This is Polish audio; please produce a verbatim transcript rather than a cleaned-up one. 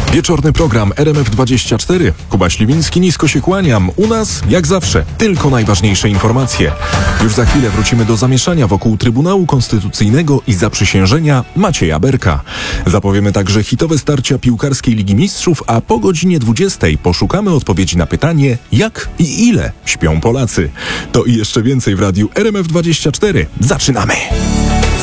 Wieczorny program R M F dwadzieścia cztery. Kuba Śliwiński, nisko się kłaniam. U nas, jak zawsze, tylko najważniejsze informacje. Już za chwilę wrócimy do zamieszania wokół Trybunału Konstytucyjnego i zaprzysiężenia Macieja Berka. Zapowiemy także hitowe starcia piłkarskiej Ligi Mistrzów, a po godzinie dwudziestej poszukamy odpowiedzi na pytanie, jak i ile śpią Polacy. To i jeszcze więcej w radiu R M F dwadzieścia cztery. Zaczynamy!